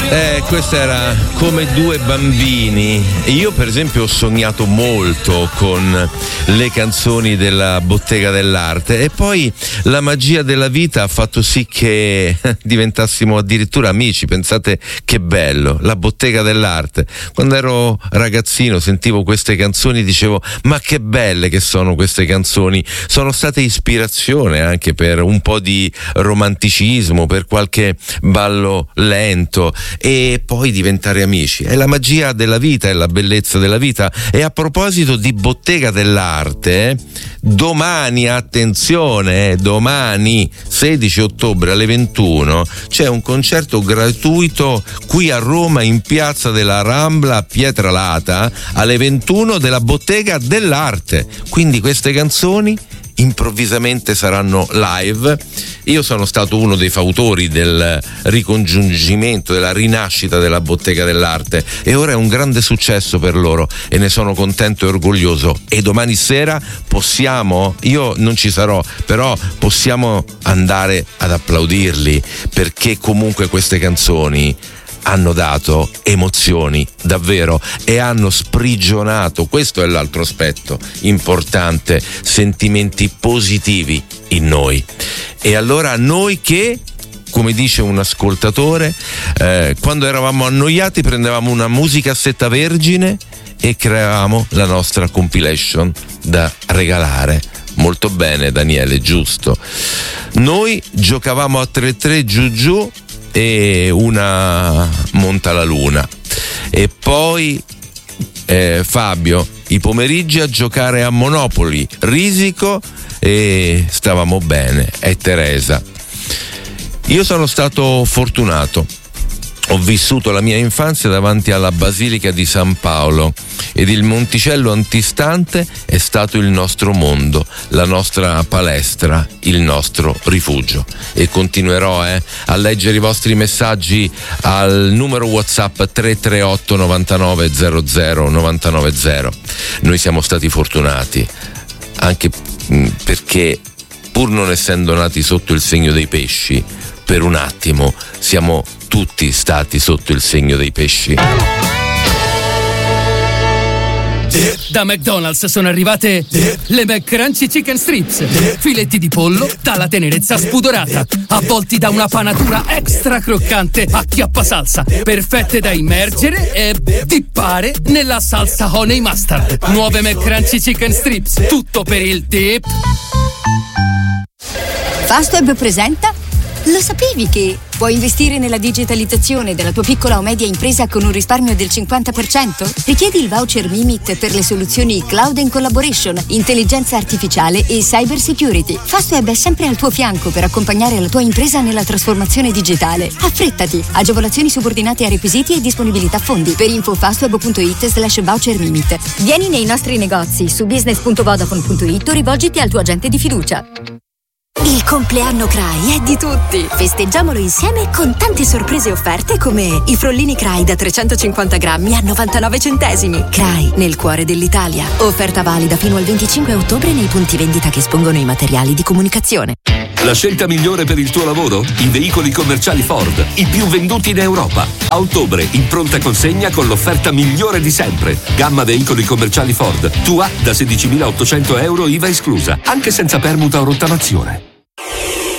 Questo era Come due bambini. Io per esempio ho sognato molto con le canzoni della Bottega dell'Arte, e poi la magia della vita ha fatto sì che diventassimo addirittura amici. Pensate che bello, la Bottega dell'Arte. Quando ero ragazzino sentivo queste canzoni, dicevo: ma che belle che sono queste canzoni. Sono state ispirazione anche per un po' di romanticismo, per qualche ballo lento, e poi diventare amici. È la magia della vita, è la bellezza della vita. E a proposito di Bottega dell'Arte, domani, attenzione, domani 16 ottobre alle 21 c'è un concerto gratuito qui a Roma in Piazza della Rambla a Pietralata alle 21 della Bottega dell'Arte. Quindi queste canzoni improvvisamente saranno live. Io sono stato uno dei fautori del ricongiungimento, della rinascita della Bottega dell'Arte, e ora è un grande successo per loro e ne sono contento e orgoglioso. E domani sera possiamo, io non ci sarò, però possiamo andare ad applaudirli, perché comunque queste canzoni hanno dato emozioni davvero e hanno sprigionato, questo è l'altro aspetto importante, sentimenti positivi in noi. E allora noi che, come dice un ascoltatore, quando eravamo annoiati prendevamo una musicassetta vergine e creavamo la nostra compilation da regalare. Molto bene Daniele, giusto. Noi giocavamo a 3-3 giù giù e una monta la luna, e poi Fabio i pomeriggi a giocare a Monopoli, Risico, e stavamo bene, e Teresa. Io sono stato fortunato, ho vissuto la mia infanzia davanti alla Basilica di San Paolo, ed il Monticello antistante è stato il nostro mondo, la nostra palestra, il nostro rifugio. E continuerò a leggere i vostri messaggi al numero WhatsApp 338 99 00 990. Noi siamo stati fortunati anche perché, pur non essendo nati sotto il segno dei pesci, per un attimo siamo tutti stati sotto il segno dei pesci. Da McDonald's sono arrivate le McCrunchy Chicken Strips, filetti di pollo dalla tenerezza spudorata, avvolti da una panatura extra croccante a chiappa salsa, perfette da immergere e dippare nella salsa honey mustard. Nuove McCrunchy Chicken Strips, tutto per il dip. Fastweb presenta. Lo sapevi che puoi investire nella digitalizzazione della tua piccola o media impresa con un risparmio del 50%? Richiedi il voucher Mimit per le soluzioni Cloud and Collaboration, intelligenza artificiale e cyber security. Fastweb è sempre al tuo fianco per accompagnare la tua impresa nella trasformazione digitale. Affrettati! Agevolazioni subordinate a requisiti e disponibilità fondi. Per info fastweb.it/voucher Mimit. Vieni nei nostri negozi su business.vodafone.it o rivolgiti al tuo agente di fiducia. Il compleanno CRAI è di tutti. Festeggiamolo insieme con tante sorprese e offerte come i frollini CRAI da 350 grammi a 99 centesimi. CRAI, nel cuore dell'Italia. Offerta valida fino al 25 ottobre nei punti vendita che espongono i materiali di comunicazione. La scelta migliore per il tuo lavoro? I veicoli commerciali Ford, i più venduti in Europa. A ottobre in pronta consegna con l'offerta migliore di sempre. Gamma veicoli commerciali Ford, tua da 16.800 euro IVA esclusa, anche senza permuta o rottamazione.